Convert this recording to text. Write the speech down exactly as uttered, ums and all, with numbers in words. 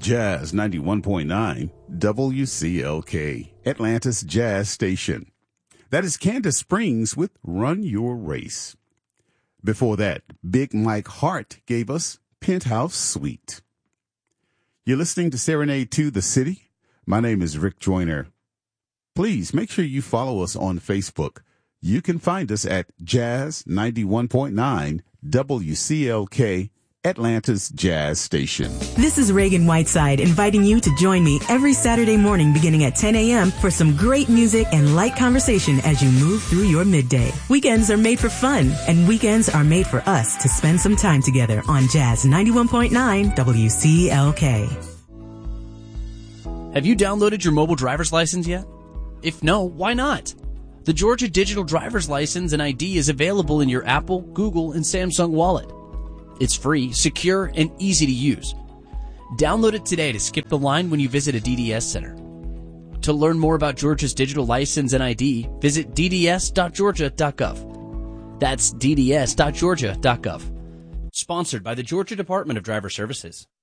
Jazz ninety-one point nine, W C L K, Atlanta's Jazz Station. That is Candace Springs with Run Your Race. Before that, Big Mike Hart gave us Penthouse Suite. You're listening to Serenade to the City. My name is Rick Joyner. Please make sure you follow us on Facebook. You can find us at Jazz ninety-one point nine, W C L K, Atlanta's Jazz Station. This is Reagan Whiteside inviting you to join me every Saturday morning beginning at ten a.m. for some great music and light conversation as you move through your midday. Weekends are made for fun, and weekends are made for us to spend some time together on Jazz ninety-one point nine W C L K. Have you downloaded your mobile driver's license yet? If no, why not? The Georgia Digital Driver's License and I D is available in your Apple, Google, and Samsung wallet. It's free, secure, and easy to use. Download it today to skip the line when you visit a D D S center. To learn more about Georgia's digital license and I D, visit d d s dot georgia dot gov. That's d d s dot georgia dot gov. Sponsored by the Georgia Department of Driver Services.